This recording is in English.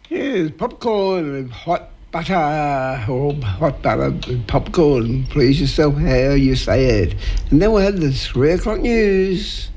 Yes, popcorn with hot butter, or hot butter with popcorn. Please yourself how you say it. And then we'll have the 3 o'clock news.